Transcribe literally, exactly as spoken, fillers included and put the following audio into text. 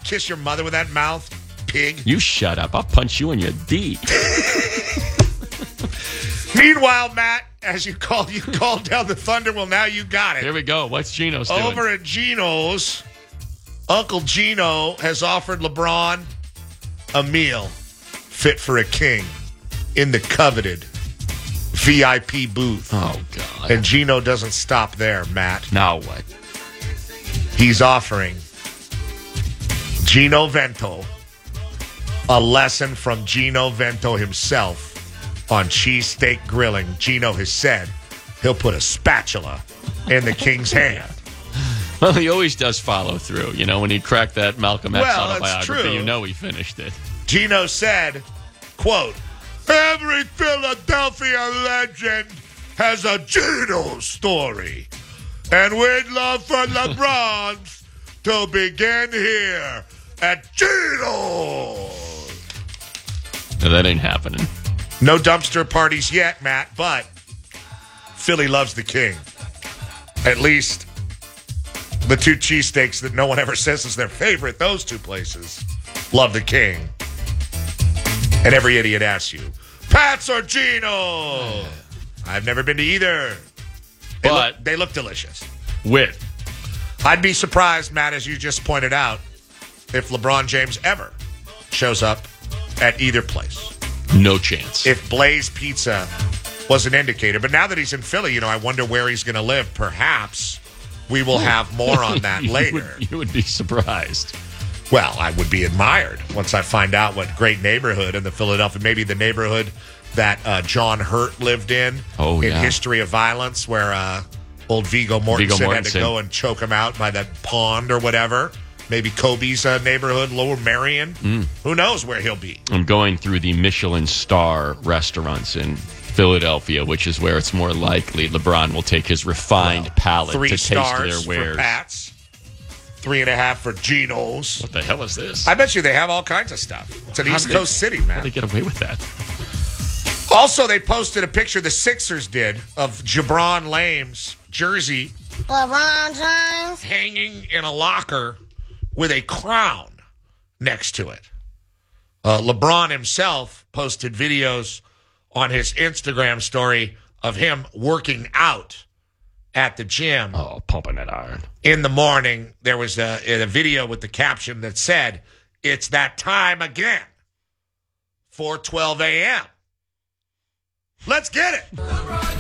kiss your mother with that mouth, pig. You shut up. I'll punch you in your D. Meanwhile, Matt, as you called, you called down the thunder. Well, now you got it. Here we go. What's Geno's doing? Over at Geno's, Uncle Geno has offered LeBron a meal fit for a king in the coveted V I P booth. Oh, God. And Geno doesn't stop there, Matt. Now what? He's offering Gino Vento a lesson from Gino Vento himself on cheesesteak grilling. Gino has said he'll put a spatula in the king's hand. Well, he always does follow through. You know, when he cracked that Malcolm X Well, that's autobiography, true. you know he finished it. Gino said, quote, "Every Philadelphia legend has a Gino story. And we'd love for LeBron's to begin here at Gino." No, that ain't happening. No dumpster parties yet, Matt, but Philly loves the king. At least the two cheesesteaks that no one ever says is their favorite, those two places love the king. And every idiot asks you, Pat's or Gino? I've never been to either. They But look, they look delicious. With. I'd be surprised, Matt, as you just pointed out, if LeBron James ever shows up at either place. No chance. If Blaze Pizza was an indicator. But now that he's in Philly, you know, I wonder where he's going to live. Perhaps we will have more on that you later. Would, you would be surprised. Well, I would be admired once I find out what great neighborhood in the Philadelphia, maybe the neighborhood that uh, John Hurt lived in oh, in yeah. History of Violence, where uh, old Viggo Mortensen, Viggo Mortensen had to go and choke him out by that pond or whatever. Maybe Kobe's uh, neighborhood, Lower Marion. Mm. Who knows where he'll be? I'm going through the Michelin star restaurants in Philadelphia, which is where it's more likely LeBron will take his refined well, palate three to taste stars their wares. For Pats, three and a half for Geno's. What the hell is this? I bet you they have all kinds of stuff. It's an How East they, Coast city, man. How do they get away with that? Also, they posted a picture the Sixers did of Jabron Lame's jersey LeBron James hanging in a locker with a crown next to it. Uh, LeBron himself posted videos on his Instagram story of him working out at the gym. Oh, pumping that iron. In the morning, there was a, a video with the caption that said, "It's that time again, four twelve a.m. Let's get it."